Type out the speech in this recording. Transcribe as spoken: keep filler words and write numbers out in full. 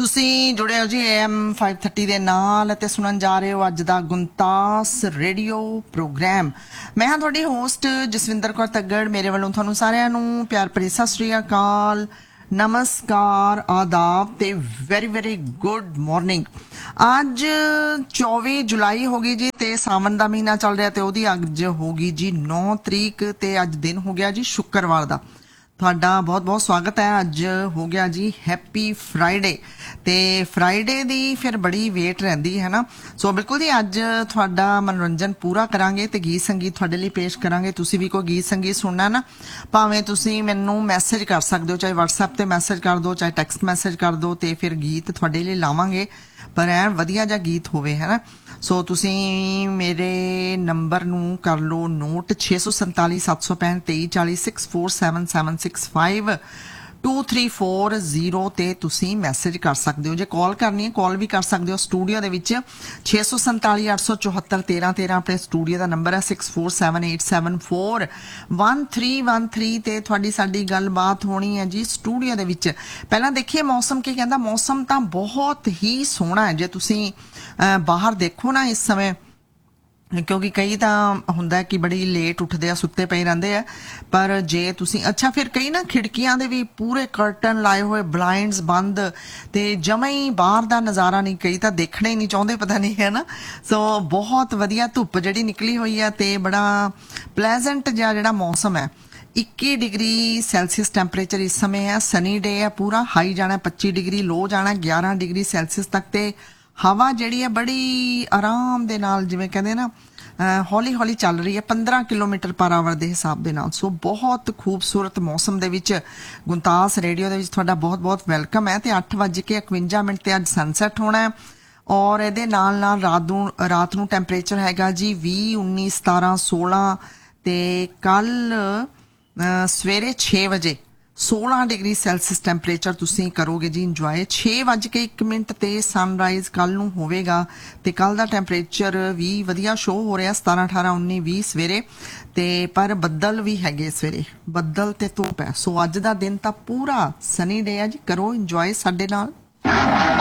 ਤੁਸੀਂ ਜੁੜੇ ਹੋ ਜੀ ਏਐਮ फाइव थर्टी ਦੇ ਨਾਲ ਅਤੇ ਸੁਣਨ ਜਾ ਰਹੇ ਹੋ ਅੱਜ ਦਾ ਗੁੰਤਾਸ ਰੇਡੀਓ ਪ੍ਰੋਗਰਾਮ। ਮੈਂ ਹਾਂ ਤੁਹਾਡੀ ਹੋਸਟ ਜਸਵਿੰਦਰ ਕੌਰ ਤੱਗੜ। ਮੇਰੇ ਵੱਲੋਂ ਤੁਹਾਨੂੰ ਸਾਰਿਆਂ ਨੂੰ ਪਿਆਰ ਭਰੀ ਸਤਿ ਸ਼੍ਰੀ ਅਕਾਲ, ਨਮਸਕਾਰ, ਆਦਾਬ ਤੇ ਵੈਰੀ ਵੈਰੀ ਗੁੱਡ ਮਾਰਨਿੰਗ। ਅੱਜ चौबीस ਜੁਲਾਈ ਹੋ ਗਈ ਜੀ ਤੇ ਸਾਵਣ ਦਾ ਮਹੀਨਾ ਚੱਲ ਰਿਹਾ ਤੇ ਉਹਦੀ ਅੱਜ ਹੋ ਗਈ ਜੀ नौ ਤਰੀਕ ਤੇ ਅੱਜ ਦਿਨ ਹੋ ਗਿਆ ਜੀ ਸ਼ੁੱਕਰਵਾਰ ਦਾ। ਤੁਹਾਡਾ ਬਹੁਤ ਬਹੁਤ ਸਵਾਗਤ ਹੈ। ਅੱਜ ਹੋ ਗਿਆ ਜੀ ਹੈਪੀ ਫਰਾਈਡੇ ਤੇ ਫਰਾਈਡੇ ਦੀ ਫਿਰ ਬੜੀ ਵੇਟ ਰਹਿੰਦੀ ਹੈ ਨਾ। ਸੋ ਬਿਲਕੁਲ ਜੀ ਅੱਜ ਤੁਹਾਡਾ ਮਨੋਰੰਜਨ ਪੂਰਾ ਕਰਾਂਗੇ ਤੇ ਗੀਤ ਸੰਗੀਤ ਤੁਹਾਡੇ ਲਈ ਪੇਸ਼ ਕਰਾਂਗੇ। ਤੁਸੀਂ ਵੀ ਕੋਈ ਗੀਤ ਸੰਗੀਤ ਸੁਣਨਾ ਨਾ, ਭਾਵੇਂ ਤੁਸੀਂ ਮੈਨੂੰ ਮੈਸੇਜ ਕਰ ਸਕਦੇ ਹੋ, ਚਾਹੇ WhatsApp ਤੇ ਮੈਸੇਜ ਕਰ ਦਿਓ, ਚਾਹੇ ਟੈਕਸਟ ਮੈਸੇਜ ਕਰ ਦਿਓ ਤੇ ਫਿਰ ਗੀਤ ਤੁਹਾਡੇ ਲਈ ਲਾਵਾਂਗੇ, ਪਰ ਐ ਵਧੀਆ ਜਿਹਾ ਗੀਤ ਹੋਵੇ, ਹੈ ਨਾ। ਸੋ ਤੁਸੀਂ ਮੇਰੇ ਨੰਬਰ ਨੂੰ ਕਰ ਲਓ ਨੋਟ ਛੇ ਸੌ ਸੰਤਾਲੀ ਸੱਤ ਸੌ ਪੈਂਹਠ ਤੇਈ ਚਾਲੀ six four seven seven six five two three four zero ਤੇ ਤੁਸੀਂ ਮੈਸੇਜ ਕਰ ਸਕਦੇ ਹੋ। ਜੇ ਕਾਲ ਕਰਨੀ ਹੈ ਕਾਲ ਵੀ ਕਰ ਸਕਦੇ ਹੋ ਸਟੂਡੀਓ ਦੇ ਵਿੱਚ ਛੇ ਸੌ ਸੰਤਾਲੀ ਅੱਠ ਸੌ ਚੌਹੱਤਰ ਤੇਰਾਂ ਤੇਰਾਂ ਆਪਣੇ ਸਟੂਡੀਓ ਦਾ ਨੰਬਰ ਹੈ six four seven eight seven four one three one three ਤੇ ਤੁਹਾਡੀ ਸਾਡੀ ਗੱਲਬਾਤ ਹੋਣੀ ਹੈ ਜੀ ਸਟੂਡੀਓ ਦੇ ਵਿੱਚ। ਪਹਿਲਾਂ ਦੇਖੀਏ ਮੌਸਮ ਕੀ ਕਹਿੰਦਾ। ਮੌਸਮ ਤਾਂ ਬਹੁਤ ਹੀ ਸੋਹਣਾ ਹੈ। ਜੇ ਤੁਸੀਂ ਬਾਹਰ ਦੇਖੋ ਨਾ ਇਸ ਸਮੇਂ, ਕਿਉਂਕਿ ਕਈ ਤਾਂ ਹੁੰਦਾ ਕਿ ਬੜੀ ਲੇਟ ਉੱਠਦੇ ਆ, ਸੁੱਤੇ ਪਏ ਰਹਿੰਦੇ ਆ, ਪਰ ਜੇ ਤੁਸੀਂ ਅੱਛਾ ਫਿਰ ਕਈ ਨਾ ਖਿੜਕੀਆਂ ਦੇ ਵੀ ਪੂਰੇ ਕਰਟਨ ਲਾਏ ਹੋਏ, ਬਲਾਈਂਡਸ ਬੰਦ ਤੇ ਜਮਾਂ ਹੀ ਬਾਹਰ ਦਾ ਨਜ਼ਾਰਾ ਨਹੀਂ, ਕਈ ਤਾਂ ਦੇਖਣਾ ਹੀ ਨਹੀਂ ਚਾਹੁੰਦੇ, ਪਤਾ ਨਹੀਂ, ਹੈ ਨਾ। ਸੋ ਬਹੁਤ ਵਧੀਆ ਧੁੱਪ ਜਿਹੜੀ ਨਿਕਲੀ ਹੋਈ ਹੈ ਤੇ ਬੜਾ ਪਲੇਜ਼ੈਂਟ ਜਿਹਾ ਜਿਹੜਾ ਮੌਸਮ ਹੈ। ਇੱਕੀ ਡਿਗਰੀ ਸੈਲਸੀਅਸ ਟੈਂਪਰੇਚਰ ਇਸ ਸਮੇਂ ਹੈ। ਸਨੀ ਡੇ ਹੈ, ਪੂਰਾ ਹਾਈ ਜਾਣਾ ਪੱਚੀ ਡਿਗਰੀ, ਲੋ ਜਾਣਾ ਗਿਆਰਾਂ ਡਿਗਰੀ ਸੈਲਸੀਅਸ ਤੱਕ ਤੇ ਹਵਾ ਜਿਹੜੀ ਹੈ ਬੜੀ ਆਰਾਮ ਦੇ ਨਾਲ, ਜਿਵੇਂ ਕਹਿੰਦੇ ਨਾ ਹੌਲੀ ਹੌਲੀ ਚੱਲ ਰਹੀ ਹੈ ਪੰਦਰਾਂ ਕਿਲੋਮੀਟਰ ਪਰ ਆਵਰ ਦੇ ਹਿਸਾਬ ਦੇ ਨਾਲ। ਸੋ ਬਹੁਤ ਖੂਬਸੂਰਤ ਮੌਸਮ ਦੇ ਵਿੱਚ ਗੁੰਤਾਸ ਰੇਡੀਓ ਦੇ ਵਿੱਚ ਤੁਹਾਡਾ ਬਹੁਤ ਬਹੁਤ ਵੈਲਕਮ ਹੈ। ਤੇ ਅੱਠ ਵੱਜ ਕੇ ਇਕਵੰਜਾ ਮਿੰਟ ਤੇ ਅੱਜ ਸਨਸੈਟ ਹੋਣਾ ਹੈ ਔਰ ਇਹਦੇ ਨਾਲ ਨਾਲ ਰਾਤ ਨੂੰ ਰਾਤ ਨੂੰ ਟੈਂਪਰੇਚਰ ਹੈਗਾ ਜੀ ਵੀਹ ਉੱਨੀ ਸਤਾਰਾਂ ਸੋਲਾਂ ਤੇ ਕੱਲ ਸਵੇਰੇ ਛੇ ਵਜੇ सोलह डिग्री ਸੈਲਸੀਅਸ ਟੈਂਪਰੇਚਰ ਤੁਸੀਂ ਕਰੋਗੇ ਜੀ ਇੰਜੋਏ। ਛੇ ਵੱਜ ਕੇ ਇੱਕ ਮਿੰਟ ਤੇ ਸਨਰਾਈਜ਼ ਕੱਲ ਨੂੰ ਹੋਵੇਗਾ ਤੇ ਕੱਲ ਦਾ ਟੈਂਪਰੇਚਰ ਵੀ ਵਧੀਆ ਸ਼ੋ ਹੋ ਰਿਹਾ ਸਤਾਰਾਂ ਅਠਾਰਾਂ ਉੱਨੀ ਵੀਹ ਸਵੇਰੇ ਤੇ, ਪਰ ਬੱਦਲ ਵੀ ਹੈਗੇ ਸਵੇਰੇ, ਬੱਦਲ ਤੇ ਧੁੱਪ ਹੈ। ਸੋ ਅੱਜ ਦਾ ਦਿਨ ਤਾਂ ਪੂਰਾ ਸਨੀ ਡੇ ਹੈ ਜੀ, ਕਰੋ ਇੰਜੋਏ ਸਾਡੇ ਨਾਲ।